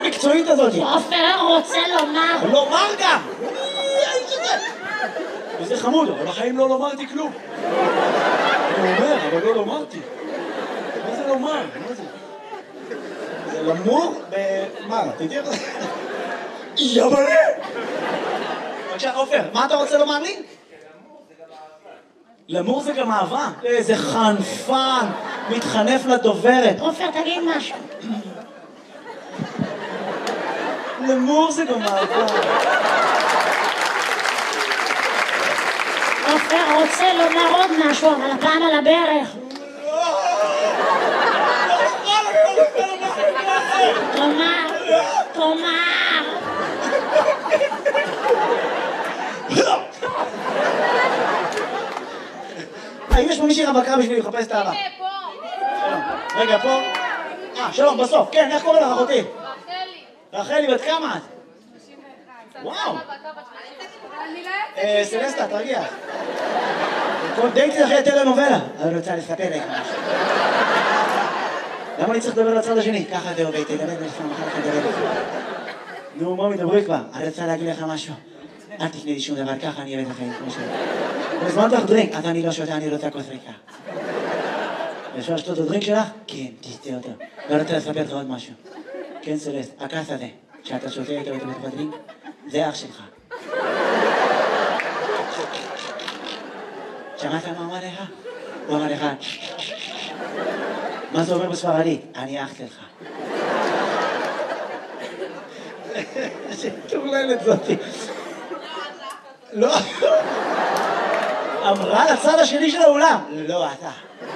המקצועית הזאת. עופר רוצה לומר. לומר גם! וזה חמוד, אבל בחיים לא לומרתי כלום. אני אומר, אבל לא לומרתי. מה זה לומר? מה זה? זה למור מה? תדעי? יבלה! בבקשה, עופר, מה אתה רוצה לומר לי? למור זה גם אהבה. איזה חנפן, מתחנף לדוברת. עופר, תגיד משהו. למור זה גם אהבה. עופר רוצה לומר עוד משהו, אבל הפעם על הברך. תאמר. יש פה מישהי רווקה בשבילי לחפש את האהבה. פה. רגע, פה. שלום, בסוף. כן, איך קוראים לך, אחותי? רחלי, בת כמה את? 91. וואו. אני לא סלסטה, תרגיע. כל דייטי אחרי טלנובלה. אני רוצה לספר לך משהו. למה אני צריך לדבר לצד השני? ככה זה עובד, תדבר לך, מחר לך לדבר לך. נו, מומי, דברי כבר. אני רוצה להגיד לך משהו. אל תקנה לי שום דבר, ככה אני אוהב לך כמו שלך. הזמנת לך דרינק, אז אני לא שותה, אני רוצה כוס ריקה. אפשר לשתות את הדרינק שלך? כן, תשתה אותו. ואני רוצה לספר לך עוד משהו. כן, סלסט, הכס הזה, שאתה שותה איתו בתוך הדרינק, זה אח שלך. שמעת מה אמר לך? הוא אמר לך, מה זה אומר בספרדית? אני אח שלך. שטורללת זאתי. לא. אמרה לצד השני של האולם. לא, אתה.